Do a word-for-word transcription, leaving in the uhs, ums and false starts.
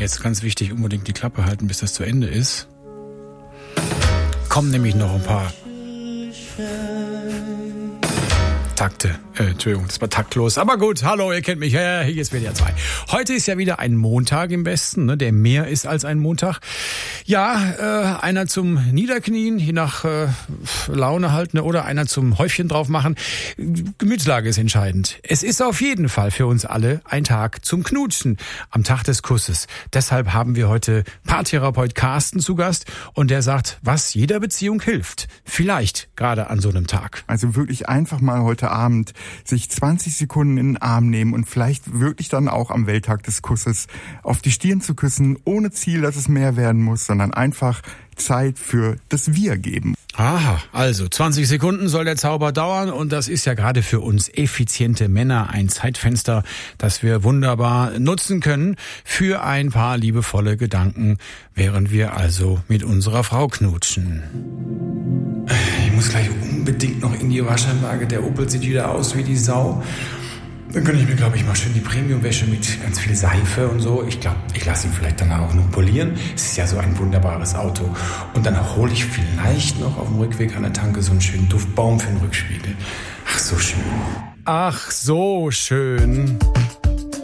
Jetzt ganz wichtig, unbedingt die Klappe halten, bis das zu Ende ist. Kommen nämlich noch ein paar Takte. Äh, Entschuldigung, das war taktlos. Aber gut, hallo, ihr kennt mich. Ja, hier ist W D R zwei. Heute ist ja wieder ein Montag im Westen, ne, der mehr ist als ein Montag. Ja, äh, einer zum Niederknien, je nach äh, Laune halt, ne, oder einer zum Häufchen drauf machen. Gemütslage ist entscheidend. Es ist auf jeden Fall für uns alle ein Tag zum Knutschen am Tag des Kusses. Deshalb haben wir heute Paartherapeut Carsten zu Gast und der sagt, was jeder Beziehung hilft. Vielleicht gerade an so einem Tag. Also wirklich einfach mal heute Abend sich zwanzig Sekunden in den Arm nehmen und vielleicht wirklich dann auch am Welttag des Kusses auf die Stirn zu küssen, ohne Ziel, dass es mehr werden muss, sondern einfach Zeit für das Wir geben. Aha, also zwanzig Sekunden soll der Zauber dauern und das ist ja gerade für uns effiziente Männer ein Zeitfenster, das wir wunderbar nutzen können für ein paar liebevolle Gedanken, während wir also mit unserer Frau knutschen. Ich muss gleich unbedingt noch in die Waschanlage, der Opel sieht wieder aus wie die Sau. Dann kann ich mir, glaube ich, mal schön die Premiumwäsche mit ganz viel Seife und so. Ich glaube, ich lasse ihn vielleicht danach auch noch polieren. Es ist ja so ein wunderbares Auto. Und dann hole ich vielleicht noch auf dem Rückweg an der Tanke so einen schönen Duftbaum für den Rückspiegel. Ach, so schön. Ach, so schön.